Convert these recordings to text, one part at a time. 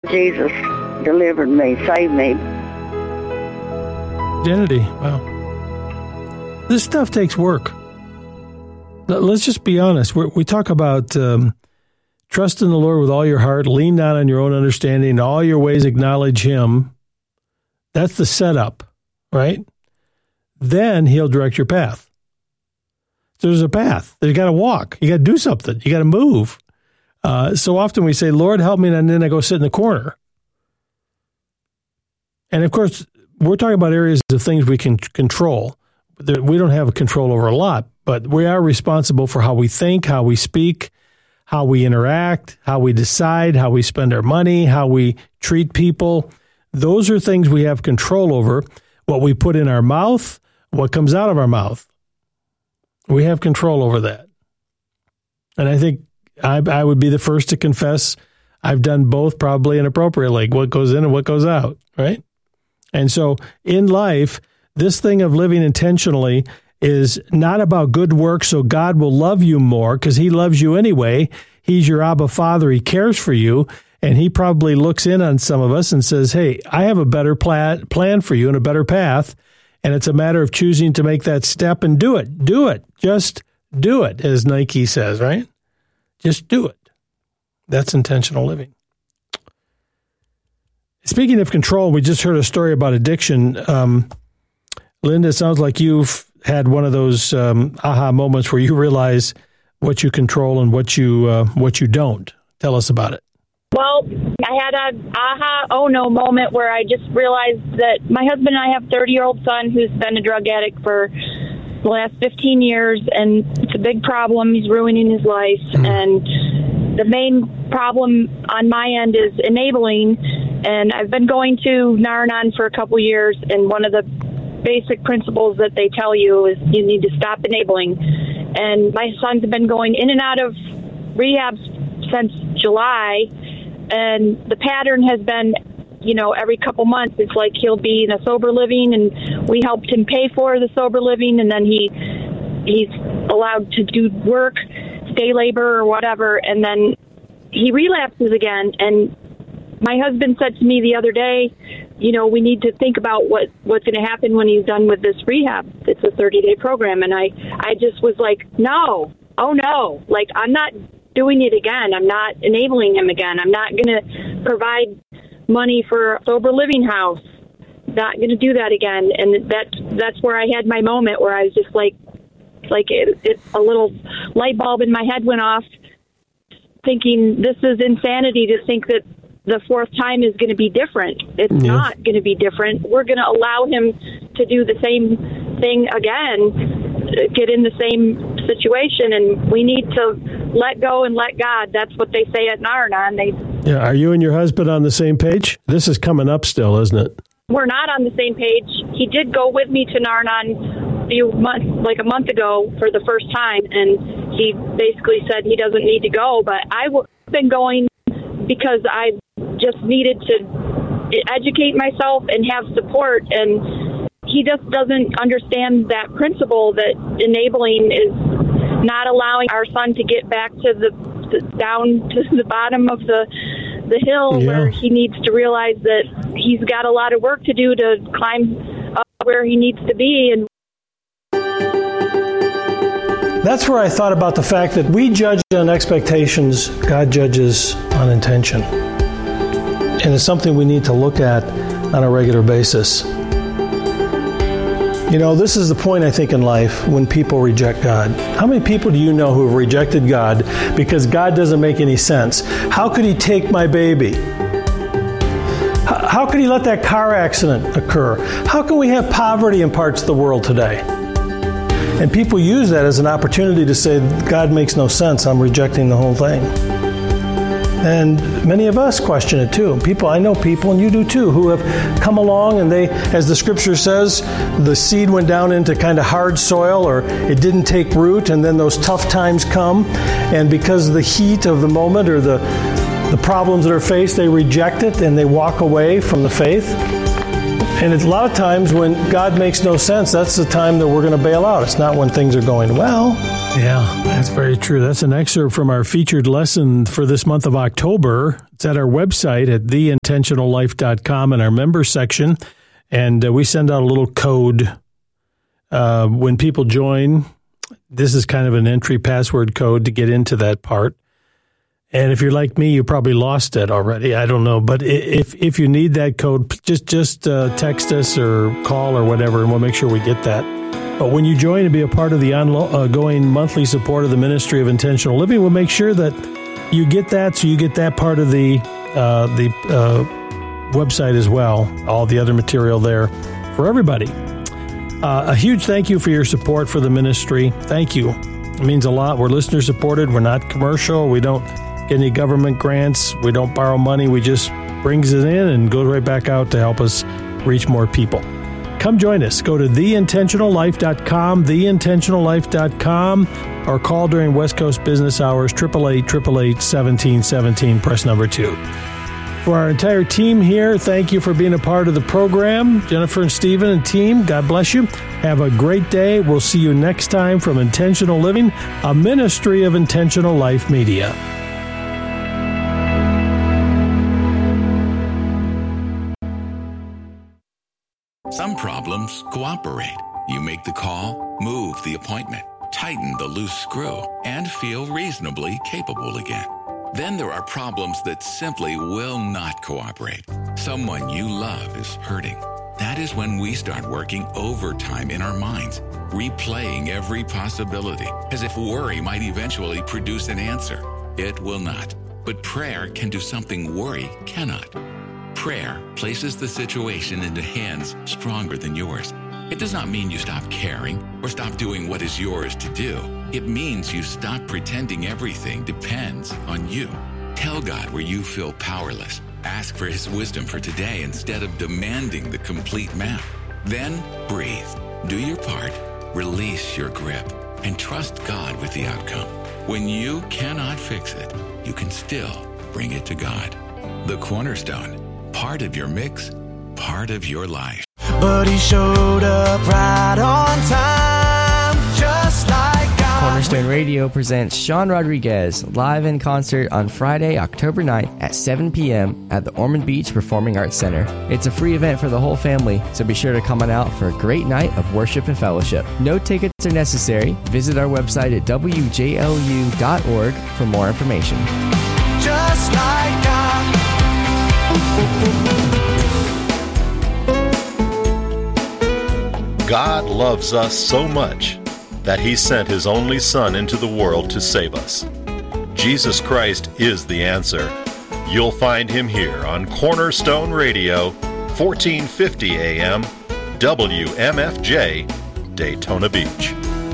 Jesus delivered me, saved me. Identity. Wow. This stuff takes work. Let's just be honest. We talk about trust in the Lord with all your heart, lean not on your own understanding, in all your ways acknowledge Him. That's the setup, right? Then He'll direct your path. There's a path. You got to walk. You got to do something. You got to move. So often we say, Lord, help me, and then I go sit in the corner. And of course, we're talking about areas of things we can control. We don't have control over a lot, but we are responsible for how we think, how we speak, how we interact, how we decide, how we spend our money, how we treat people. Those are things we have control over. What we put in our mouth, what comes out of our mouth. We have control over that. And I think I would be the first to confess I've done both probably inappropriately, what goes in and what goes out, right? And so in life, this thing of living intentionally is not about good work so God will love you more because He loves you anyway. He's your Abba Father. He cares for you. And He probably looks in on some of us and says, hey, I have a better plan for you and a better path. And it's a matter of choosing to make that step and do it. Do it. Just do it, as Nike says, right? Just do it. That's intentional living. Speaking of control, we just heard a story about addiction. Linda, it sounds like you've had one of those aha moments where you realize what you control and what you don't. Tell us about it. Well, I had an aha, oh no moment where I just realized that my husband and I have a 30-year-old son who's been a drug addict for the last 15 years, and it's a big problem. He's ruining his life, and the main problem on my end is enabling, and I've been going to Nar-Anon for a couple years, and one of the basic principles that they tell you is you need to stop enabling. And my son's been going in and out of rehab since July, and the pattern has been, every couple months, it's like he'll be in a sober living, and we helped him pay for the sober living, and then he's allowed to do work, day labor or whatever, and then he relapses again. And my husband said to me the other day, we need to think about what's going to happen when he's done with this rehab. It's a 30-day program. And I just was like, no, oh no, like I'm not doing it again. I'm not enabling him again. I'm not going to provide money for a sober living house. Not going to do that again. And that's where I had my moment where I was just like a little light bulb in my head went off, thinking this is insanity to think that the fourth time is going to be different. It's not going to be different. We're going to allow him to do the same thing again, get in the same situation, and we need to let go and let God. That's what they say at Nar-Anon. Are you and your husband on the same page? This is coming up still, isn't it? We're not on the same page. He did go with me to Nar-Anon a month ago for the first time, and he basically said he doesn't need to go, but I've been going because I just needed to educate myself and have support, and he just doesn't understand that principle that enabling is not allowing our son to get back to down to the bottom of the hill where he needs to realize that he's got a lot of work to do to climb up where he needs to be. And that's where I thought about the fact that we judge on expectations, God judges on intention. And it's something we need to look at on a regular basis. This is the point, I think, in life when people reject God. How many people do you know who have rejected God because God doesn't make any sense? How could He take my baby? How could He let that car accident occur? How can we have poverty in parts of the world today? And people use that as an opportunity to say, God makes no sense, I'm rejecting the whole thing. And many of us question it too. I know people, and you do too, who have come along and they, as the scripture says, the seed went down into kind of hard soil, or it didn't take root, and then those tough times come, and because of the heat of the moment or the problems that are faced, they reject it and they walk away from the faith. And it's a lot of times when God makes no sense, that's the time that we're going to bail out. It's not when things are going well. Yeah, that's very true. That's an excerpt from our featured lesson for this month of October. It's at our website at theintentionallife.com in our member section. And we send out a little code when people join. This is kind of an entry password code to get into that part. And if you're like me, you probably lost it already. I don't know. But if you need that code, just text us or call or whatever, and we'll make sure we get that. But when you join to be a part of the ongoing monthly support of the Ministry of Intentional Living, we'll make sure that you get that, so you get that part of the website as well, all the other material there for everybody. A huge thank you for your support for the ministry. Thank you. It means a lot. We're listener supported. We're not commercial. We don't get any government grants. We don't borrow money. We just brings it in and goes right back out to help us reach more people. Come join us. Go to theintentionallife.com, theintentionallife.com, or call during West Coast business hours, 888-888-1717, press number 2. For our entire team here, thank you for being a part of the program. Jennifer and Stephen and team, God bless you. Have a great day. We'll see you next time from Intentional Living, a ministry of Intentional Life Media. Some problems cooperate. You make the call, move the appointment, tighten the loose screw, and feel reasonably capable again. Then there are problems that simply will not cooperate. Someone you love is hurting. That is when we start working overtime in our minds, replaying every possibility, as if worry might eventually produce an answer. It will not. But prayer can do something worry cannot. Prayer places the situation into hands stronger than yours. It does not mean you stop caring or stop doing what is yours to do. It means you stop pretending everything depends on you. Tell God where you feel powerless. Ask for His wisdom for today instead of demanding the complete map. Then breathe. Do your part. Release your grip and trust God with the outcome. When you cannot fix it, you can still bring it to God. The Cornerstone. Part of your mix, part of your life. But He showed up right on time, just like God. Cornerstone Radio presents Sean Rodriguez live in concert on Friday, October 9th at 7 p.m. at the Ormond Beach Performing Arts Center. It's a free event for the whole family, so be sure to come on out for a great night of worship and fellowship. No tickets are necessary. Visit our website at wjlu.org for more information. Just like God. God loves us so much that He sent His only Son into the world to save us. Jesus Christ is the answer. You'll find Him here on Cornerstone Radio, 1450 AM, WMFJ, Daytona Beach.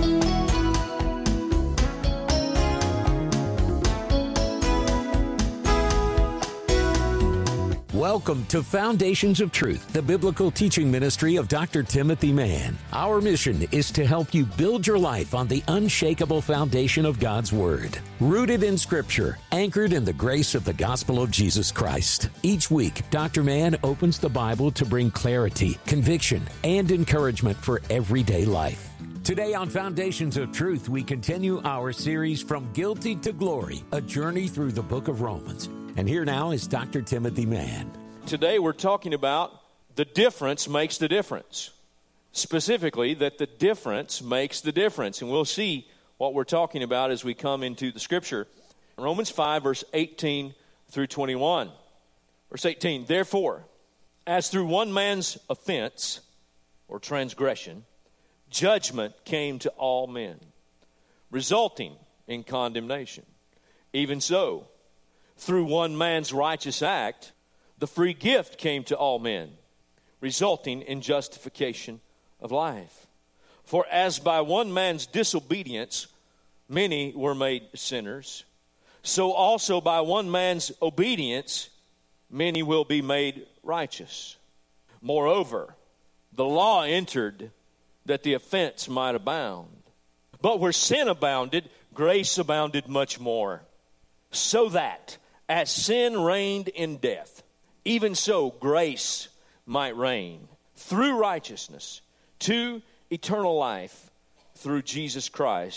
Welcome to Foundations of Truth, the biblical teaching ministry of Dr. Timothy Mann. Our mission is to help you build your life on the unshakable foundation of God's Word, rooted in Scripture, anchored in the grace of the gospel of Jesus Christ. Each week, Dr. Mann opens the Bible to bring clarity, conviction, and encouragement for everyday life. Today on Foundations of Truth, we continue our series From Guilty to Glory, a journey through the book of Romans. And here now is Dr. Timothy Mann. Today we're talking about the difference makes the difference. Specifically, that the difference makes the difference. And we'll see what we're talking about as we come into the Scripture. Romans 5, verse 18 through 21. Verse 18, therefore, as through one man's offense or transgression, judgment came to all men, resulting in condemnation. Even so, through one man's righteous act, the free gift came to all men, resulting in justification of life. For as by one man's disobedience many were made sinners, so also by one man's obedience many will be made righteous. Moreover, the law entered that the offense might abound. But where sin abounded, grace abounded much more. So that, as sin reigned in death, even so grace might reign through righteousness to eternal life through Jesus Christ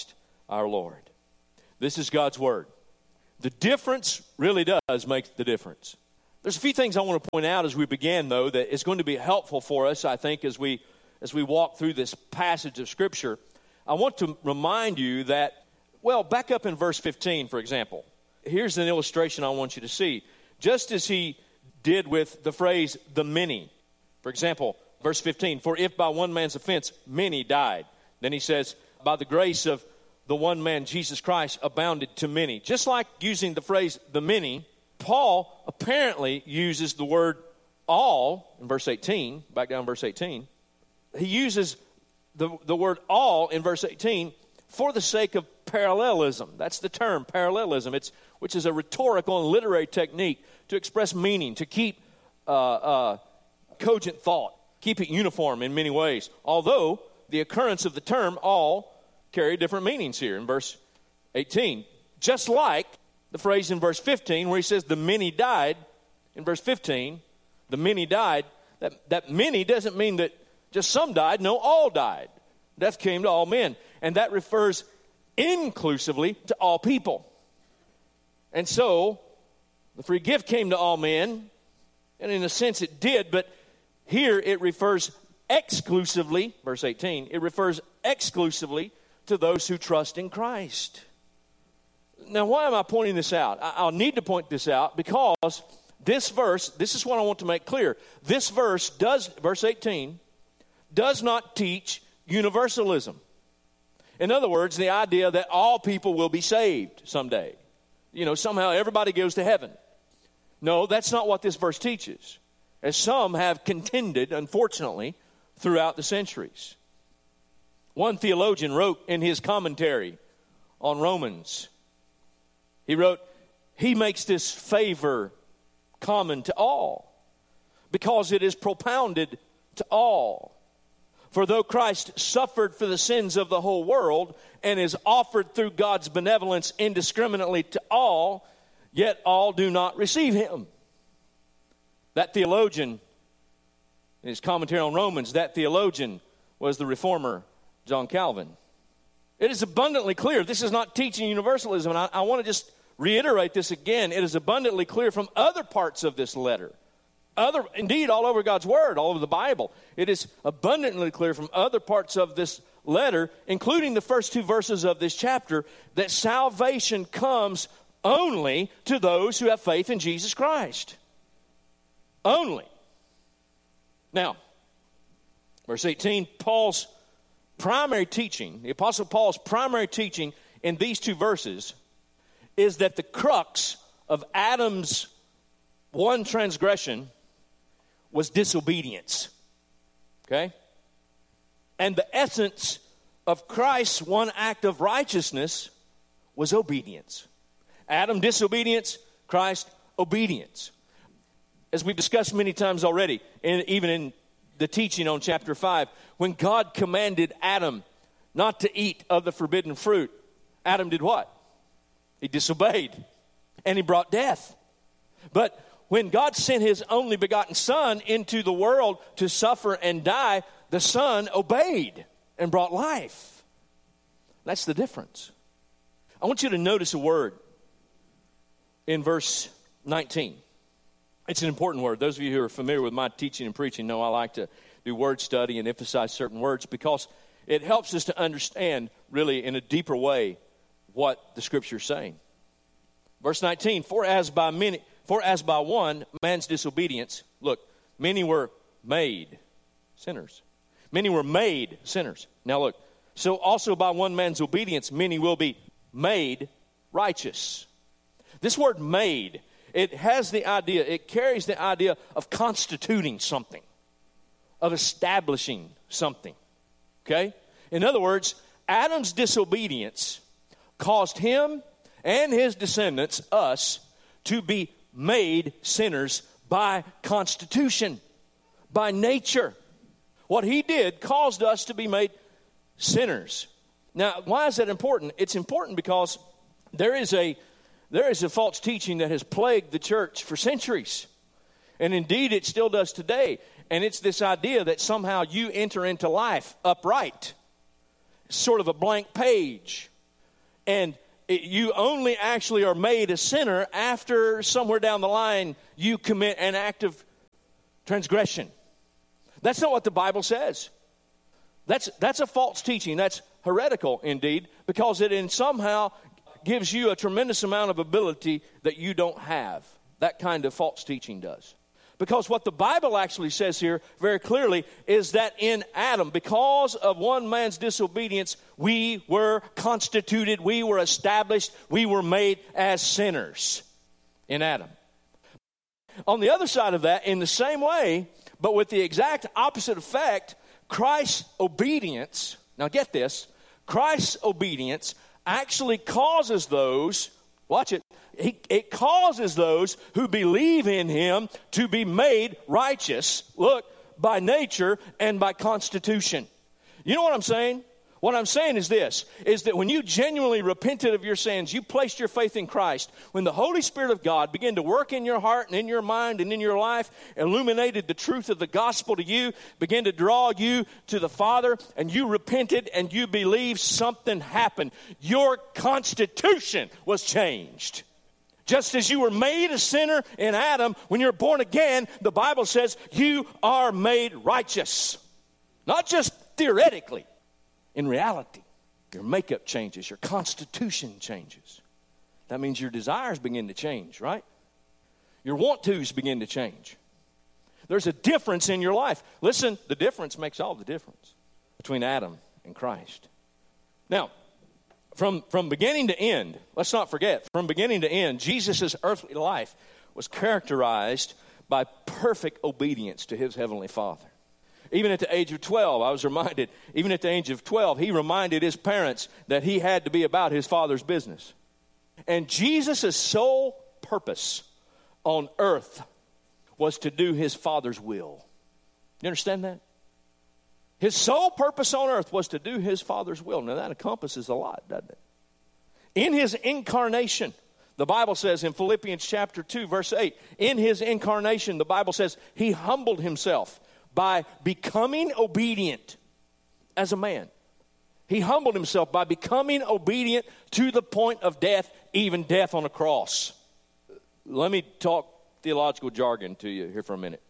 our Lord. This is God's Word. The difference really does make the difference. There's a few things I want to point out as we begin, though, that is going to be helpful for us, I think, as we walk through this passage of Scripture. I want to remind you that, well, back up in verse 15, for example. Here's an illustration I want you to see. Just as he did with the phrase, the many. For example, verse 15, for if by one man's offense many died. Then he says, by the grace of the one man, Jesus Christ, abounded to many. Just like using the phrase, the many, Paul apparently uses the word all in verse 18, back down verse 18. He uses the word all in verse 18 for the sake of parallelism. That's the term, parallelism, which is a rhetorical and literary technique to express meaning, to keep cogent thought, keep it uniform in many ways. Although the occurrence of the term all carry different meanings here in verse 18. Just like the phrase in verse 15 where he says the many died. In verse 15, the many died. That many doesn't mean that just some died. No, all died. Death came to all men. And that refers inclusively to all people. And so, the free gift came to all men. And in a sense it did, but here it refers exclusively, verse 18, it refers exclusively to those who trust in Christ. Now, why am I pointing this out? I'll need to point this out because this verse, this is what I want to make clear. This verse verse 18, does not teach universalism. In other words, the idea that all people will be saved someday. Somehow everybody goes to heaven. No, that's not what this verse teaches, as some have contended, unfortunately, throughout the centuries. One theologian wrote in his commentary on Romans, he wrote, he makes this favor common to all because it is propounded to all. For though Christ suffered for the sins of the whole world and is offered through God's benevolence indiscriminately to all, yet all do not receive him. That theologian, in his commentary on Romans, that theologian was the reformer John Calvin. It is abundantly clear. This is not teaching universalism, and I want to just reiterate this again. It is abundantly clear from other parts of this letter. Indeed, all over God's Word, all over the Bible. It is abundantly clear from other parts of this letter, including the first two verses of this chapter, that salvation comes only to those who have faith in Jesus Christ. Only. Now, verse 18, Paul's primary teaching, the Apostle Paul's primary teaching in these two verses is that the crux of Adam's one transgression was disobedience. Okay? And the essence of Christ's one act of righteousness was obedience. Adam, disobedience, Christ, obedience. As we've discussed many times already, and even in the teaching on chapter 5, when God commanded Adam not to eat of the forbidden fruit, Adam did what? He disobeyed, and he brought death. But when God sent his only begotten Son into the world to suffer and die, the Son obeyed and brought life. That's the difference. I want you to notice a word in verse 19. It's an important word. Those of you who are familiar with my teaching and preaching know I like to do word study and emphasize certain words because it helps us to understand really in a deeper way what the Scripture is saying. Verse 19, for as by one man's disobedience, look, many were made sinners. Many were made sinners. Now look, so also by one man's obedience, many will be made righteous. This word made, it has the idea, it carries the idea of constituting something, of establishing something. Okay? In other words, Adam's disobedience caused him and his descendants, us, to be made sinners by constitution, by nature. What he did caused us to be made sinners. Now, why is that important? It's important because there is a false teaching that has plagued the church for centuries. And indeed, it still does today. And it's this idea that somehow you enter into life upright. Sort of a blank page. And you only actually are made a sinner after somewhere down the line you commit an act of transgression. That's not what the Bible says. That's a false teaching. That's heretical indeed, because it somehow gives you a tremendous amount of ability that you don't have. That kind of false teaching does. Because what the Bible actually says here very clearly is that in Adam, because of one man's disobedience, we were constituted, we were established, we were made as sinners in Adam. On the other side of that, in the same way, but with the exact opposite effect, Christ's obedience, now get this, Christ's obedience actually causes those, watch it, it causes those who believe in him to be made righteous, look, by nature and by constitution. You know what I'm saying? What I'm saying is this, is that when you genuinely repented of your sins, you placed your faith in Christ, when the Holy Spirit of God began to work in your heart and in your mind and in your life, illuminated the truth of the gospel to you, began to draw you to the Father, and you repented and you believed, something happened. Your constitution was changed. Just as you were made a sinner in Adam, when you're born again, the Bible says you are made righteous. Not just theoretically. In reality, your makeup changes, your constitution changes. That means your desires begin to change, right? Your want-tos begin to change. There's a difference in your life. Listen, the difference makes all the difference between Adam and Christ. Now, from beginning to end, let's not forget, from beginning to end, Jesus' earthly life was characterized by perfect obedience to his heavenly Father. Even at the age of 12, I was reminded, even at the age of 12, he reminded his parents that he had to be about his Father's business. And Jesus' sole purpose on earth was to do his Father's will. You understand that? His sole purpose on earth was to do his Father's will. Now that encompasses a lot, doesn't it? In his incarnation, the Bible says in Philippians chapter 2, verse 8, in his incarnation, the Bible says he humbled himself by becoming obedient as a man. He humbled himself by becoming obedient to the point of death, even death on a cross. Let me talk theological jargon to you here for a minute.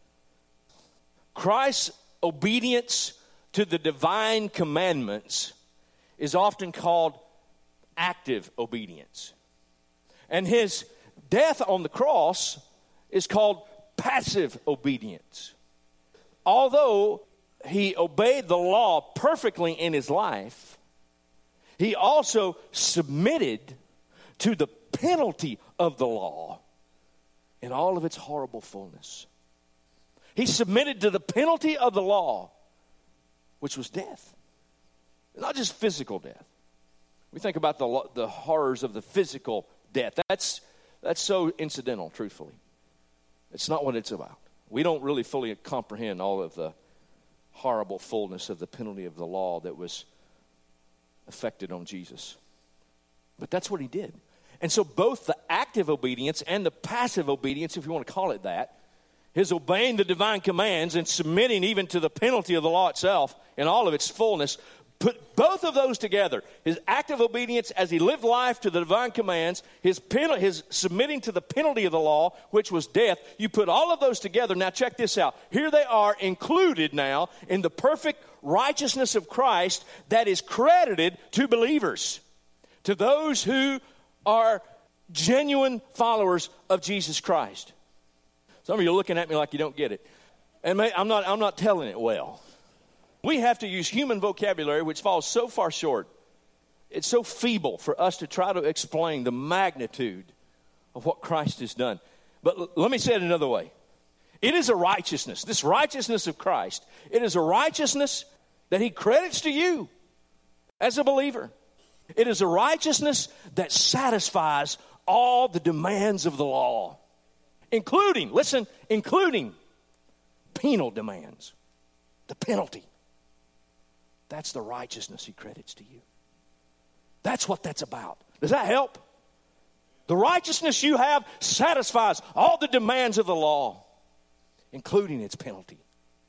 Christ's obedience to the divine commandments is often called active obedience. And his death on the cross is called passive obedience. Although he obeyed the law perfectly in his life, he also submitted to the penalty of the law in all of its horrible fullness. He submitted to the penalty of the law, which was death. Not just physical death. We think about the horrors of the physical death. That's so incidental, truthfully. It's not what it's about. We don't really fully comprehend all of the horrible fullness of the penalty of the law that was affected on Jesus. But that's what he did. And so both the active obedience and the passive obedience, if you want to call it that, his obeying the divine commands and submitting even to the penalty of the law itself in all of its fullness, put both of those together, his active obedience as he lived life to the divine commands, his submitting to the penalty of the law, which was death, you put all of those together. Now check this out. Here they are included now in the perfect righteousness of Christ that is credited to believers, to those who are genuine followers of Jesus Christ. Some of you are looking at me like you don't get it. And I'm not telling it well. We have to use human vocabulary which falls so far short. It's so feeble for us to try to explain the magnitude of what Christ has done. But let me say it another way. It is a righteousness, this righteousness of Christ. It is a righteousness that he credits to you as a believer. It is a righteousness that satisfies all the demands of the law, including penal demands, the penalty. That's the righteousness he credits to you. That's what that's about. Does that help? The righteousness you have satisfies all the demands of the law, including its penalty.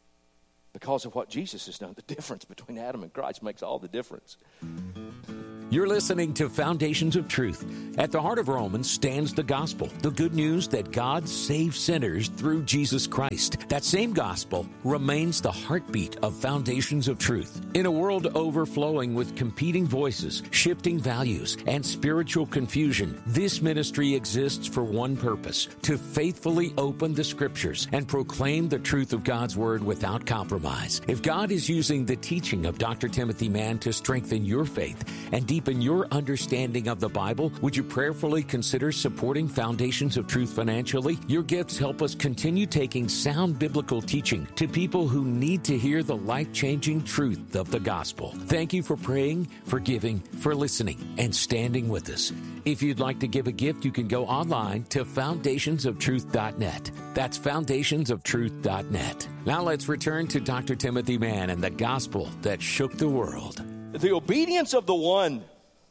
Because of what Jesus has done, the difference between Adam and Christ makes all the difference. You're listening to Foundations of Truth. At the heart of Romans stands the gospel, the good news that God saves sinners through Jesus Christ. That same gospel remains the heartbeat of Foundations of Truth. In a world overflowing with competing voices, shifting values, and spiritual confusion, this ministry exists for one purpose: to faithfully open the Scriptures and proclaim the truth of God's Word without compromise. If God is using the teaching of Dr. Timothy Mann to strengthen your faith and deepen your understanding of the Bible, would you prayerfully consider supporting Foundations of Truth financially? Your gifts help us continue taking sound biblical teaching to people who need to hear the life-changing truth of the gospel. Thank you for praying, for giving, for listening, and standing with us. If you'd like to give a gift, you can go online to foundationsoftruth.net. That's foundationsoftruth.net. Now let's return to Dr. Timothy Mann and the gospel that shook the world. The obedience of the one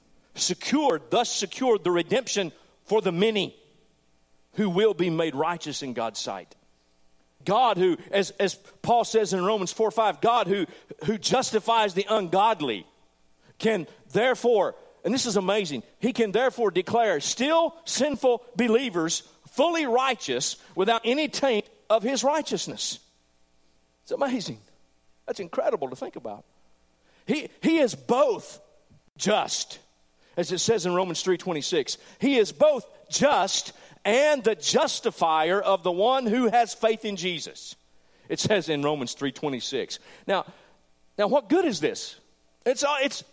thus secured the redemption for the many who will be made righteous in God's sight. God who, as Paul says in Romans 4:5, God who justifies the ungodly can therefore, and this is amazing, he can therefore declare still sinful believers fully righteous without any taint of his righteousness. It's amazing. That's incredible to think about. He is both just, as it says in Romans 3:26. He is both just and the justifier of the one who has faith in Jesus. It says in Romans 3:26. Now, what good is this? It's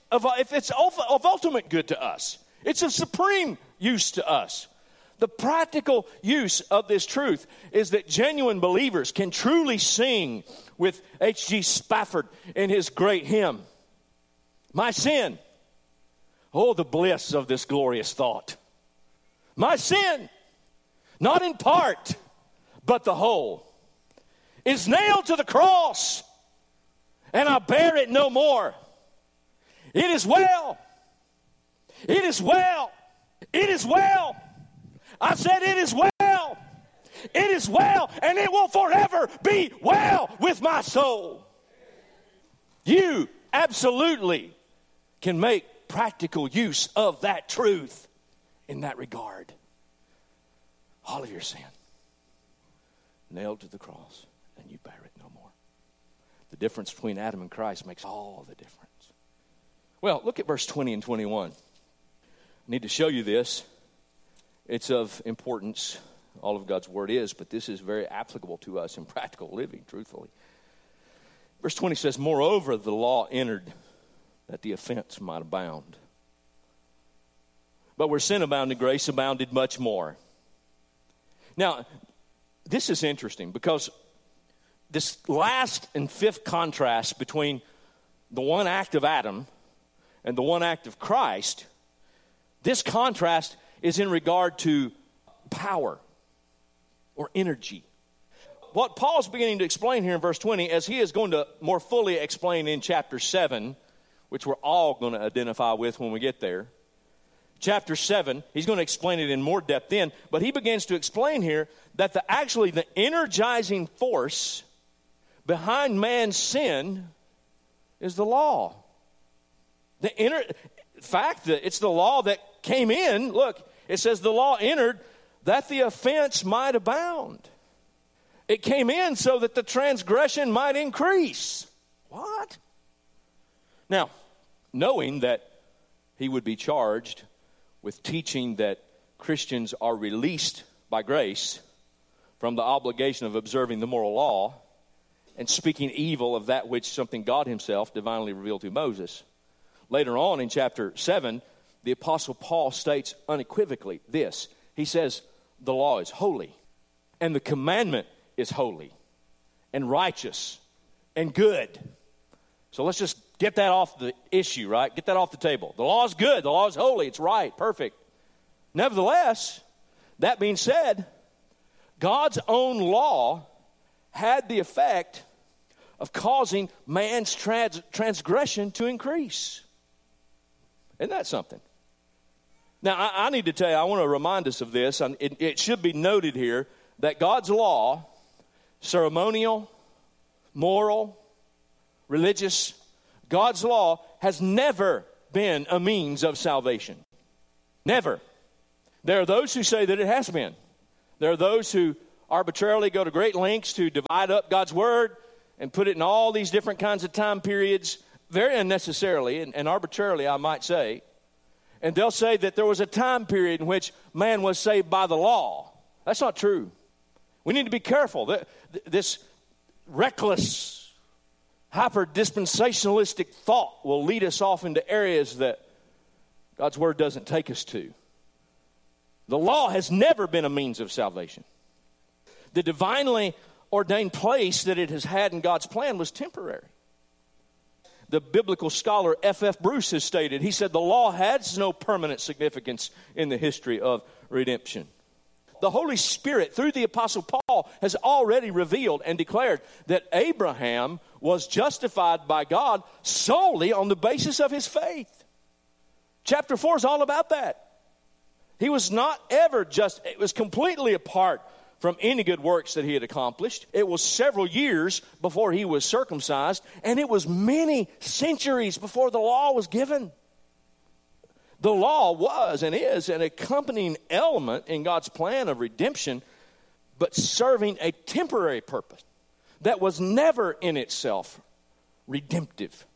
of ultimate good to us. It's of supreme use to us. The practical use of this truth is that genuine believers can truly sing with H.G. Spafford in his great hymn, "My sin." Oh, the bliss of this glorious thought. My sin, not in part, but the whole, is nailed to the cross, and I bear it no more. It is well. It is well. It is well. I said it is well. It is well, and it will forever be well with my soul. You absolutely can make practical use of that truth in that regard. All of your sin nailed to the cross, and you bear it no more. The difference between Adam and Christ makes all the difference. Well, look at verse 20 and 21. I need to show you this. It's of importance. All of God's word is, but this is very applicable to us in practical living, truthfully. Verse 20 says, "Moreover, the law entered that the offense might abound. But where sin abounded, grace abounded much more." Now, this is interesting because this last and fifth contrast between the one act of Adam and the one act of Christ, this contrast is in regard to power or energy. What Paul's beginning to explain here in verse 20, as he is going to more fully explain in chapter 7, which we're all going to identify with when we get there. Chapter 7, he's going to explain it in more depth then, but he begins to explain here that the energizing force behind man's sin is the law. In fact, that it's the law that came in. Look, it says the law entered that the offense might abound. It came in so that the transgression might increase. What? Now, knowing that he would be charged with teaching that Christians are released by grace from the obligation of observing the moral law and speaking evil of that which something God himself divinely revealed to Moses. Later on in chapter 7, the Apostle Paul states unequivocally this. He says, the law is holy, and the commandment is holy, and righteous, and good. So let's just get that off the issue, right? Get that off the table. The law is good. The law is holy. It's right. Perfect. Nevertheless, that being said, God's own law had the effect of causing man's transgression to increase. Isn't that something? Now, I need to tell you, I want to remind us of this. It should be noted here that God's law, ceremonial, moral, religious, God's law has never been a means of salvation. Never. There are those who say that it has been. There are those who arbitrarily go to great lengths to divide up God's word and put it in all these different kinds of time periods, very unnecessarily and arbitrarily, I might say. And they'll say that there was a time period in which man was saved by the law. That's not true. We need to be careful. This reckless, hyper-dispensationalistic thought will lead us off into areas that God's word doesn't take us to. The law has never been a means of salvation. The divinely ordained place that it has had in God's plan was temporary. The biblical scholar F.F. Bruce has stated, he said, the law has no permanent significance in the history of redemption. The Holy Spirit, through the Apostle Paul, has already revealed and declared that Abraham was justified by God solely on the basis of his faith. Chapter 4 is all about that. He was not ever just, it was completely apart from any good works that he had accomplished. It was several years before he was circumcised, and it was many centuries before the law was given. The law was and is an accompanying element in God's plan of redemption, but serving a temporary purpose that was never in itself redemptive.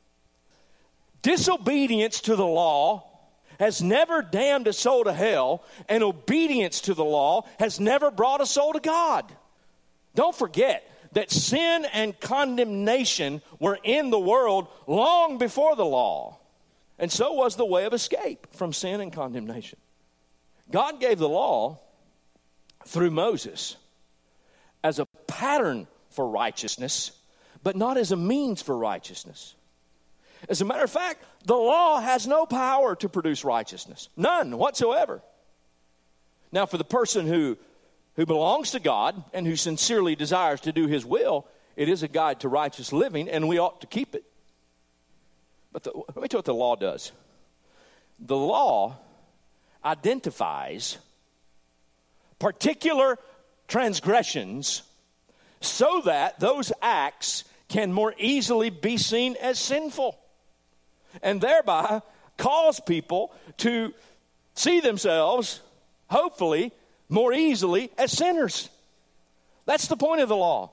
Disobedience to the law has never damned a soul to hell, and obedience to the law has never brought a soul to God. Don't forget that sin and condemnation were in the world long before the law, and so was the way of escape from sin and condemnation. God gave the law through Moses as a pattern for righteousness, but not as a means for righteousness. As a matter of fact, the law has no power to produce righteousness. None whatsoever. Now, for the person who belongs to God and who sincerely desires to do his will, it is a guide to righteous living, and we ought to keep it. But let me tell you what the law does. The law identifies particular transgressions so that those acts can more easily be seen as sinful, and thereby cause people to see themselves, hopefully, more easily as sinners. That's the point of the law.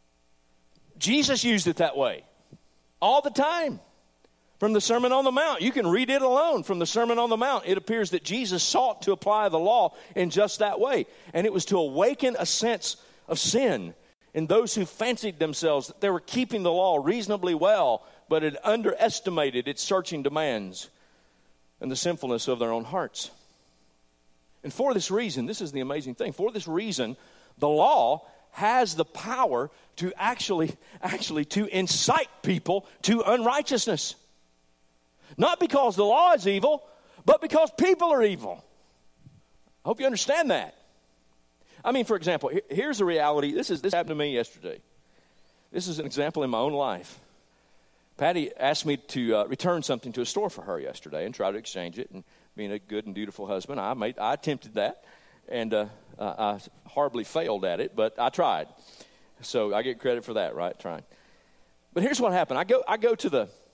Jesus used it that way all the time. From the Sermon on the Mount, you can read it alone. From the Sermon on the Mount, it appears that Jesus sought to apply the law in just that way. And it was to awaken a sense of sin in those who fancied themselves that they were keeping the law reasonably well, but had underestimated its searching demands and the sinfulness of their own hearts. And for this reason, this is the amazing thing, for this reason, the law has the power to actually to incite people to unrighteousness. Not because the law is evil, but because people are evil. I hope you understand that. I mean, for example, here's the reality. This happened to me yesterday. This is an example in my own life. Patty asked me to return something to a store for her yesterday and try to exchange it. And being a good and dutiful husband, I attempted that, and I horribly failed at it, but I tried. So I get credit for that, right? Trying. But here's what happened. I go to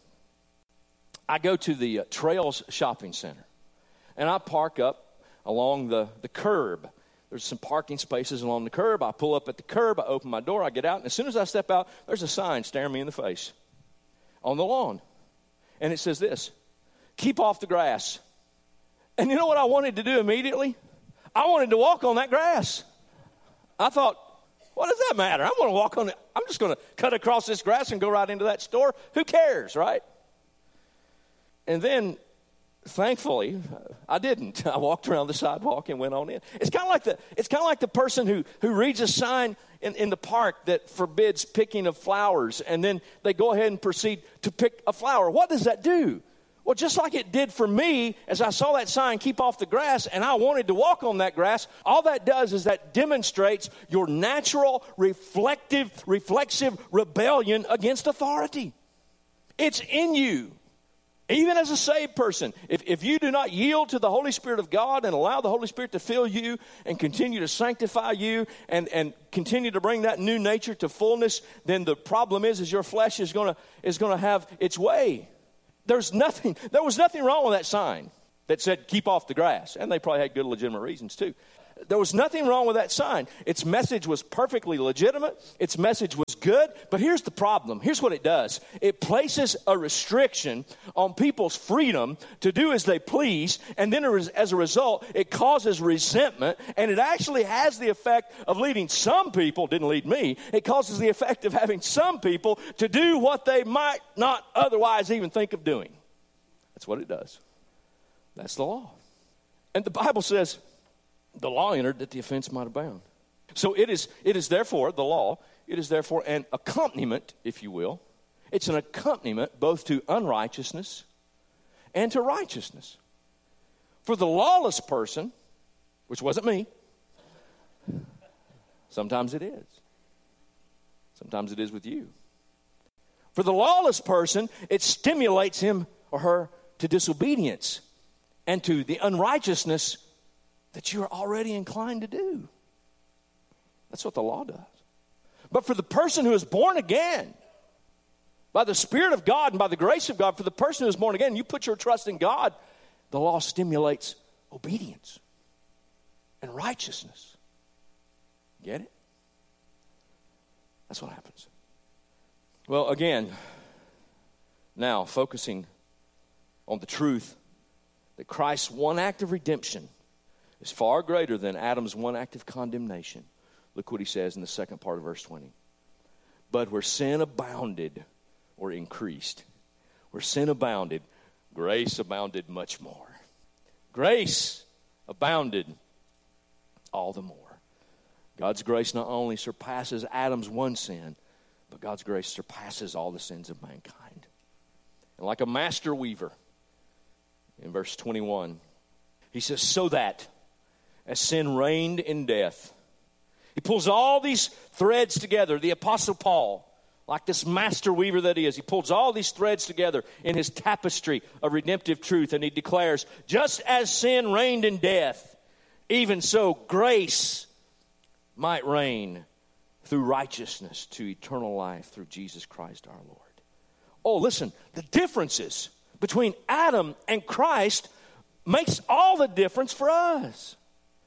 the Trails Shopping Center, and I park up along the curb. There's some parking spaces along the curb. I pull up at the curb. I open my door. I get out. And as soon as I step out, there's a sign staring me in the face on the lawn. And it says this: keep off the grass. And you know what I wanted to do immediately? I wanted to walk on that grass. I thought, what does that matter? I'm going to walk on it. I'm just going to cut across this grass and go right into that store. Who cares, right? And then, thankfully, I didn't. I walked around the sidewalk and went on in. It's kind of like the person who reads a sign in the park that forbids picking of flowers, and then they go ahead and proceed to pick a flower. What does that do? Well, just like it did for me, as I saw that sign, keep off the grass, and I wanted to walk on that grass, all that does is that demonstrates your natural, reflexive rebellion against authority. It's in you. Even as a saved person, if you do not yield to the Holy Spirit of God and allow the Holy Spirit to fill you and continue to sanctify you and continue to bring that new nature to fullness, then the problem is your flesh is going to have its way. There was nothing wrong with that sign that said, keep off the grass. And they probably had good legitimate reasons too. There was nothing wrong with that sign. Its message was perfectly legitimate. Its message was good. But here's the problem. Here's what it does. It places a restriction on people's freedom to do as they please. And then as a result, it causes resentment. And it actually has the effect of leading some people, didn't lead me, it causes the effect of having some people to do what they might not otherwise even think of doing. That's what it does. That's the law. And the Bible says, the law entered that the offense might abound. So it is therefore, the law, it is therefore an accompaniment, if you will. It's an accompaniment both to unrighteousness and to righteousness. For the lawless person, which wasn't me, sometimes it is. Sometimes it is with you. For the lawless person, it stimulates him or her to disobedience and to the unrighteousness that you are already inclined to do. That's what the law does. But for the person who is born again, by the Spirit of God and by the grace of God, for the person who is born again, you put your trust in God, the law stimulates obedience and righteousness. Get it? That's what happens. Well, again, now focusing on the truth that Christ's one act of redemption is far greater than Adam's one act of condemnation. Look what he says in the second part of verse 20. But where sin abounded or increased, where sin abounded, grace abounded much more. Grace abounded all the more. God's grace not only surpasses Adam's one sin, but God's grace surpasses all the sins of mankind. And like a master weaver, in verse 21, he says, so that as sin reigned in death, he pulls all these threads together. The Apostle Paul, like this master weaver that he is, he pulls all these threads together in his tapestry of redemptive truth, and he declares, just as sin reigned in death, even so grace might reign through righteousness to eternal life through Jesus Christ our Lord. Oh, listen, the differences between Adam and Christ makes all the difference for us.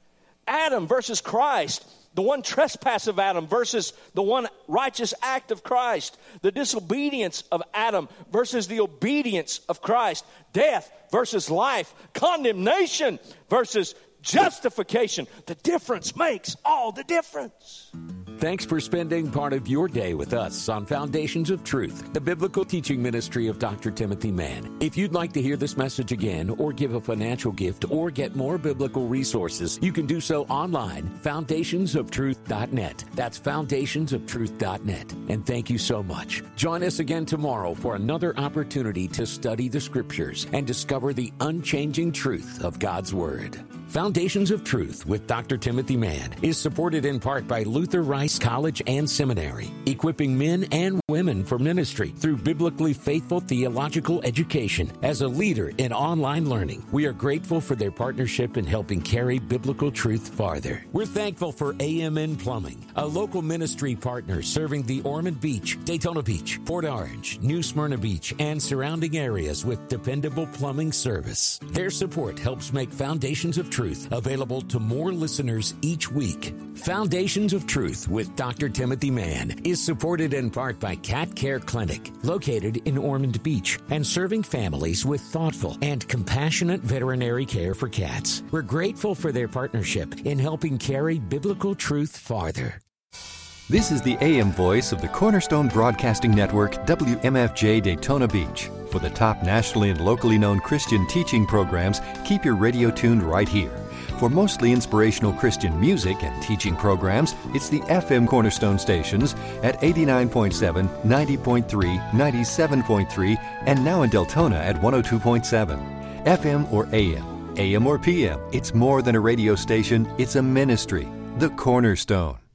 Adam versus Christ, the one trespass of Adam versus the one righteous act of Christ, the disobedience of Adam versus the obedience of Christ, death versus life, condemnation versus justification. The difference makes all the difference. Thanks for spending part of your day with us on Foundations of Truth, the biblical teaching ministry of Dr. Timothy Mann. If you'd like to hear this message again or give a financial gift or get more biblical resources, you can do so online, foundationsoftruth.net. That's foundationsoftruth.net. And thank you so much. Join us again tomorrow for another opportunity to study the Scriptures and discover the unchanging truth of God's Word. Foundations of Truth with Dr. Timothy Mann is supported in part by Luther Rice College and Seminary, equipping men and women for ministry through biblically faithful theological education. As a leader in online learning, we are grateful for their partnership in helping carry biblical truth farther. We're thankful for AMN Plumbing, a local ministry partner serving the Ormond Beach, Daytona Beach, Port Orange, New Smyrna Beach, and surrounding areas with dependable plumbing service. Their support helps make Foundations of Truth available to more listeners each week. Foundations of Truth with Dr. Timothy Mann is supported in part by Cat Care Clinic, located in Ormond Beach and serving families with thoughtful and compassionate veterinary care for cats. We're grateful for their partnership in helping carry biblical truth farther. This is the AM voice of the Cornerstone Broadcasting Network, WMFJ Daytona Beach. For the top nationally and locally known Christian teaching programs, keep your radio tuned right here. For mostly inspirational Christian music and teaching programs, it's the FM Cornerstone stations at 89.7, 90.3, 97.3, and now in Deltona at 102.7. FM or AM or PM, it's more than a radio station, it's a ministry. The Cornerstone.